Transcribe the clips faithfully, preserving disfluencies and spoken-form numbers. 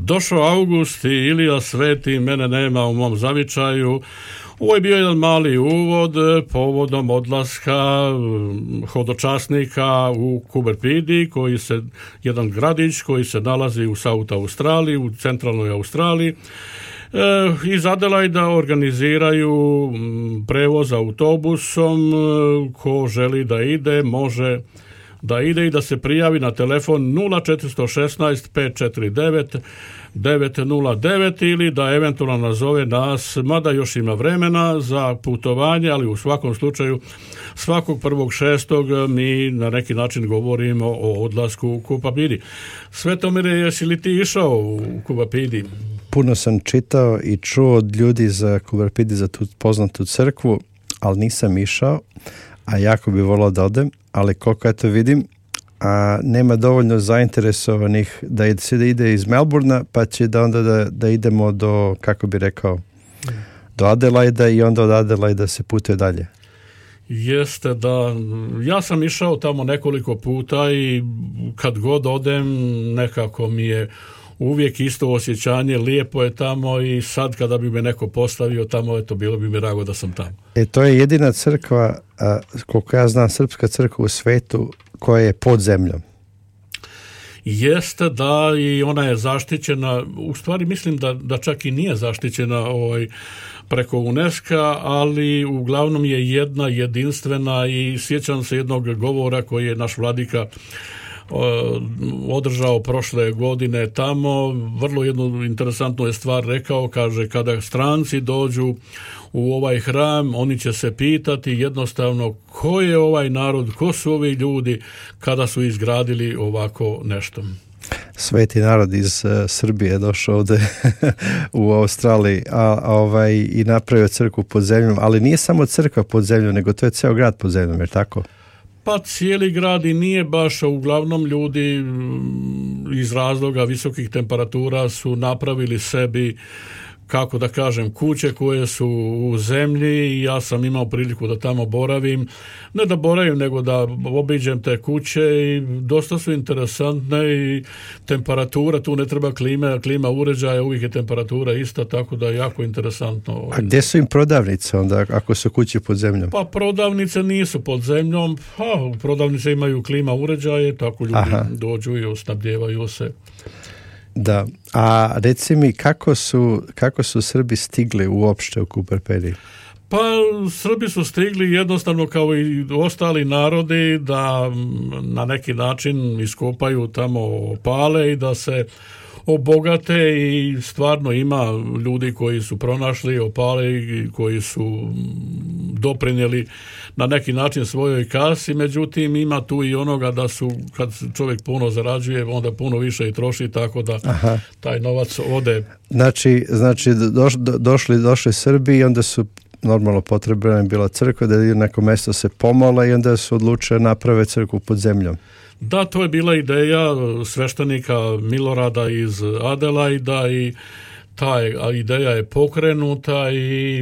Došao August i Ilija Sveti, mene nema u mom zavičaju. Ovo je bio jedan mali uvod povodom odlaska hodočasnika u Kuberpidi, koji se, jedan gradić koji se nalazi u South Australiji, u centralnoj Australiji. E, iz Adelaida organiziraju prevoz autobusom. Ko želi da ide, može da ide i da se prijavi na telefon nula četiri jedan šest pet četiri devet devet nula devet ili da eventualno nazove nas, mada još ima vremena za putovanje, ali u svakom slučaju svakog prvog šestog mi na neki način govorimo o odlasku u Kupapidi. Svetomire, jesi li ti išao u Kupapidi? Puno sam čitao i čuo od ljudi za Kupapidi, za tu poznatu crkvu, ali nisam išao, a jako bi volao da odem, ali koliko ja to vidim, a nema dovoljno zainteresovanih da se da ide iz Melbourna, pa će da onda da, da idemo do, kako bi rekao, do Adelaida i onda od Adelaida se putuje dalje. Jeste da, ja sam išao tamo nekoliko puta i kad god odem nekako mi je uvijek isto osjećanje, lijepo je tamo i sad kada bi me neko postavio tamo, eto, bilo bi mi drago da sam tamo. E, to je jedina crkva, a, koliko ja znam, srpska crkva u svetu koja je pod zemljom. Jeste da, i ona je zaštićena, u stvari mislim da, da čak i nije zaštićena ovaj, preko UNESCO-a, ali uglavnom je jedna jedinstvena i sjećam se jednog govora koji je naš vladika održao prošle godine tamo. Vrlo jednu interesantnu je stvar rekao, kaže, kada stranci dođu u ovaj hram, oni će se pitati jednostavno ko je ovaj narod, ko su ovi ljudi kada su izgradili ovako nešto. Sveti narod iz uh, Srbije došao ovde u Australiji a, a ovaj, i napravio crkvu pod zemljom, ali nije samo crkva pod zemljom, nego to je ceo grad pod zemljom, jer tako? Pa cijeli grad i nije baš, uglavnom ljudi iz razloga visokih temperatura su napravili sebi, kako da kažem, kuće koje su u zemlji i ja sam imao priliku da tamo boravim. Ne da boravim, nego da obiđem te kuće i dosta su interesantne i temperatura, tu ne treba klima, klima uređaja, uvijek je temperatura ista, tako da je jako interesantno. A gdje su im prodavnice onda, ako su kuće pod zemljom? Pa prodavnice nisu pod zemljom, a prodavnice imaju klima uređaje, tako ljudi Aha. dođu i osnabdjevaju se. Da, a reci mi kako su, kako su Srbi stigli uopšte u Kuperpedi? Pa Srbi su stigli jednostavno kao i ostali narodi da na neki način iskopaju tamo opale i da se obogate i stvarno ima ljudi koji su pronašli opale i koji su doprinijeli na neki način svojoj kasi, međutim ima tu i onoga da su, kad čovjek puno zarađuje, onda puno više i troši, tako da Aha. taj novac ode. Znači, znači doš, došli, došli Srbi i onda su normalno potrebna je bila crkva, da je neko mjesto se pomala i onda su odlučili naprave crkvu pod zemljom. Da, to je bila ideja sveštenika Milorada iz Adelaida i ta ideja je pokrenuta i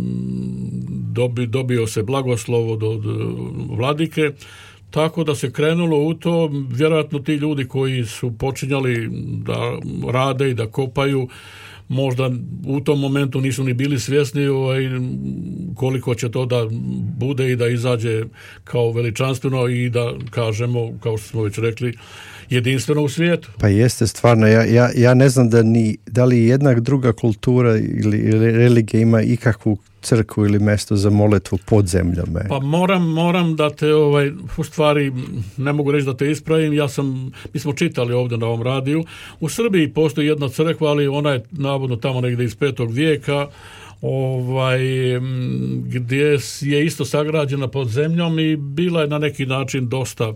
dobi, dobio se blagoslov od, od vladike, tako da se krenulo u to. Vjerojatno ti ljudi koji su počinjali da rade i da kopaju, možda u tom momentu nisu ni bili svjesni ovaj, koliko će to da bude i da izađe kao veličanstveno i da kažemo, kao što smo već rekli, jedinstveno u svijetu. Pa jeste stvarno, ja, ja, ja ne znam da, ni, da li jedna druga kultura ili, ili religija ima ikakvu crkvu ili mjesto za molitvu pod zemljom. Pa moram, moram da te, ovaj, u stvari, ne mogu reći da te ispravim, ja sam, mi smo čitali ovdje na ovom radiju, u Srbiji postoji jedna crkva, ali ona je navodno tamo negdje iz petog vijeka, ovaj, gdje je isto sagrađena pod zemljom i bila je na neki način dosta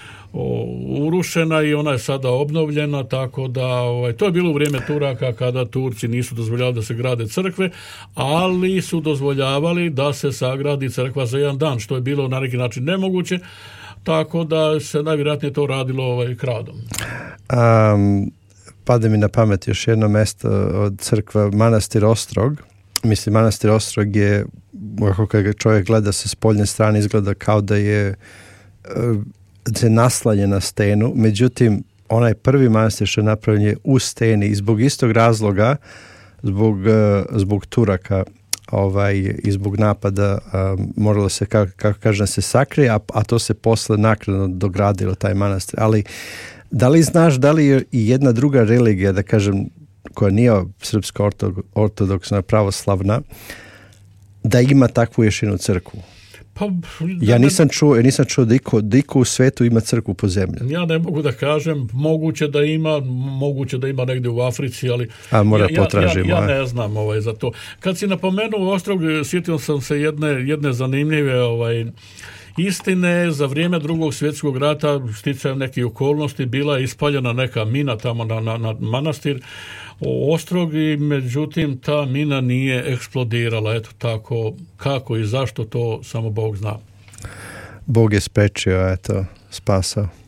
urušena i ona je sada obnovljena, tako da ovaj, to je bilo u vrijeme Turaka kada Turci nisu dozvoljavali da se grade crkve, ali su dozvoljavali da se sagradi crkva za jedan dan, što je bilo na neki način nemoguće, tako da se najvjerojatnije to radilo ovaj, kradom. Um, pada mi na pamet još jedno mjesto od crkva, manastir Ostrog. Mislim, manastir Ostrog je, ako kad čovjek gleda sa spoljne strane, izgleda kao da je uh, se naslanje na stenu, međutim onaj prvi manastir što je napravljen je u steni i zbog istog razloga, zbog, zbog Turaka, ovaj, i zbog napada um, moralo se, kako, kako kažem, se sakrije, a, a to se posle naknadno dogradilo, taj manastir. Ali da li znaš da li je i jedna druga religija, da kažem, koja nije srpska ortodoksna pravoslavna, da ima takvu ješinu crkvu? Pa, ja nisam čuo, ja nisam čuo da iko, da iko u svetu ima crkvu pod zemljom. Ja ne mogu da kažem, moguće da ima, moguće da ima negdje u Africi, ali a mora ja, potražimo. Ja, ja, ja ne znam ovaj, za to. Kad si napomenuo Ostrog, sjetio sam se jedne, jedne zanimljive ovaj, istine. Za vrijeme Drugog svjetskog rata, sticajem nekih okolnosti, bila je ispaljena neka mina tamo na, na, na manastir Ostrog i međutim ta mina nije eksplodirala. Eto tako, kako i zašto, to samo Bog zna. Bog je sprečio, eto, spasao.